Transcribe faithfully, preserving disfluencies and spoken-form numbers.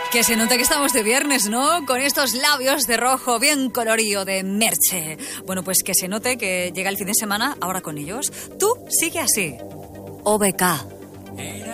Que se nota que estamos de viernes, ¿no? Con estos labios de rojo bien colorido de Merche. Bueno, pues que se note que llega el fin de semana ahora con ellos. Tú sigue así. O B K.